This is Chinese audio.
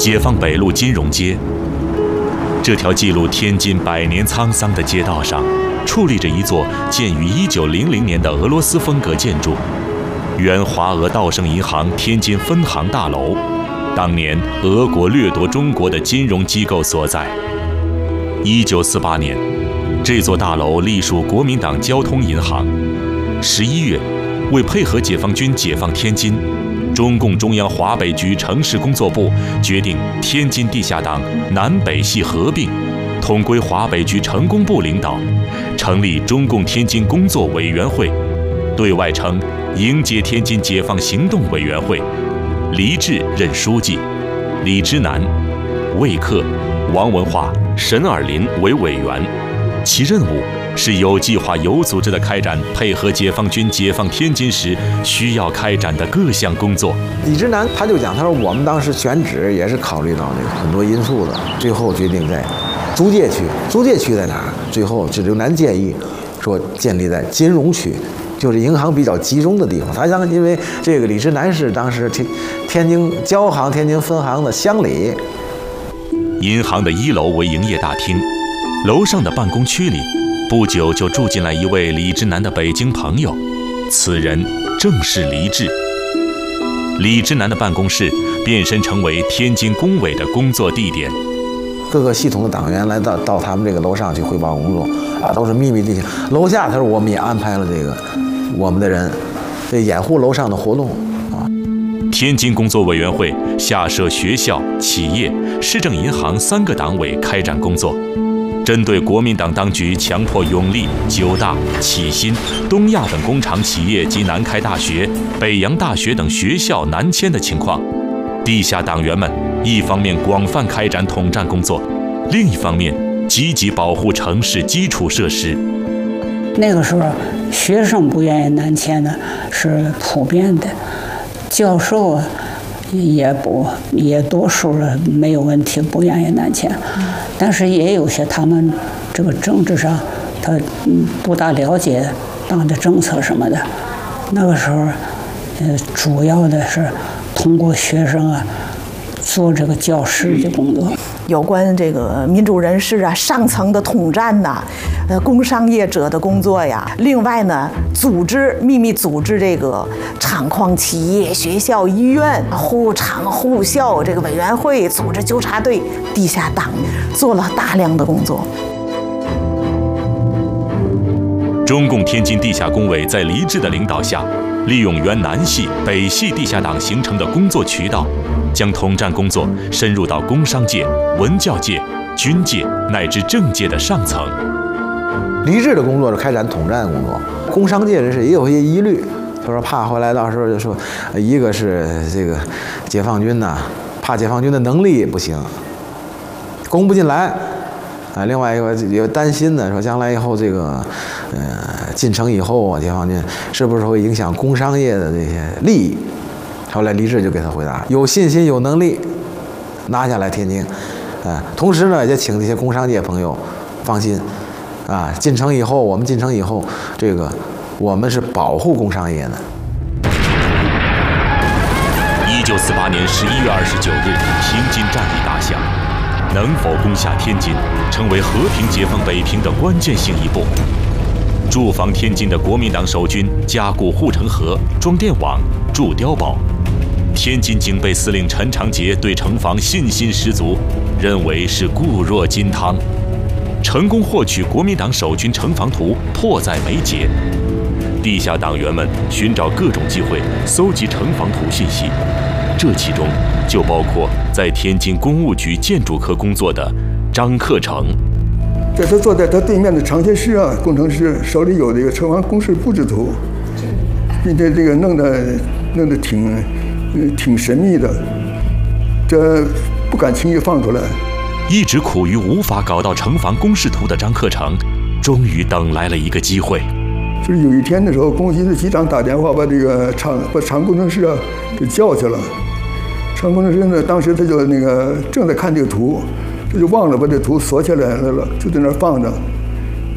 解放北路金融街。这条记录天津百年沧桑的街道上，矗立着一座建于1900年的俄罗斯风格建筑——原华俄道盛银行天津分行大楼，当年俄国掠夺中国的金融机构所在。1948年，这座大楼隶属国民党交通银行。11月，为配合解放军解放天津，中共中央华北局城市工作部决定天津地下党南北系合并，统归华北局城工部领导，成立中共天津工作委员会，对外称迎接天津解放行动委员会。黎志任书记，李之南、魏克、王文化、沈尔林为委员，其任务是有计划、有组织地开展配合解放军解放天津时需要开展的各项工作。 李之南他就讲，他说我们当时选址也是考虑到这个很多因素的，最后决定在租界区。租界区在哪儿？最后这刘南建议说建立在金融区，就是银行比较集中的地方。他想，因为这个李之南是当时天津交行天津分行的乡里。 银行的1楼为营业大厅，楼上的办公区里不久就住进来一位李之南的北京朋友，此人正是黎志。李之南的办公室变身成为天津工委的工作地点， 各个系统的党员来到他们这个楼上去汇报工作啊，都是秘密进行。楼下他说我们也安排了这个我们的人，这掩护楼上的活动啊。 天津工作委员会下设学校、企业、市政银行3个党委开展工作。针对国民党当局强迫永利、九大、启新、东亚等工厂企业及南开大学、北洋大学等学校南迁的情况，地下党员们一方面广泛开展统战工作，另一方面积极保护城市基础设施。 那个时候，学生不愿意南迁的是普遍的，教授啊也多数没有问题，不愿意南迁。但是也有些他们这个政治上他不大了解党的政策什么的，那个时候主要的是通过学生啊做这个教师的工作。 有关这个民主人士啊上层的统战呐，工商业者的工作呀，另外呢秘密组织这个厂矿企业、学校、医院、护厂护校这个委员会、组织纠察队、地下党做了大量的工作。 中共天津地下工委在黎志的领导下，利用原南系、北系地下党形成的工作渠道，将统战工作深入到工商界、文教界、军界乃至政界的上层。 黎志的工作是开展统战工作，工商界人士也有一些疑虑，他说怕回来到时候就说，一个是这个解放军呐，怕解放军的能力不行，攻不进来。另外一个也担心呢，说将来以后这个，进城以后啊，解放军是不是会影响工商业的这些利益？后来黎志就给他回答：有信心、有能力，拿下来天津。同时呢，也请这些工商界朋友放心，我们进城以后，这个我们是保护工商业的。 1948年11月29日，平津战役打响。能否攻下天津，成为和平解放北平的关键性一步。驻防天津的国民党守军加固护城河、装电网、筑碉堡。天津警备司令陈长捷对城防信心十足，认为是固若金汤，成功获取国民党守军城防图，迫在眉睫。地下党员们寻找各种机会搜集城防图信息，这其中就包括在天津工务局建筑科工作的张克成。 这他坐在他对面的长协师啊，工程师手里有这个城防工事布置图，并且这个弄得挺神秘的，这不敢轻易放出来。 一直苦于无法搞到城防工事图的张克成，终于等来了一个机会。 就是有一天的时候，工局的局长打电话把厂工程师啊给叫去了。厂工程师呢，当时他就正在看这个图，他就忘了把这图锁起来了，就在那儿放着。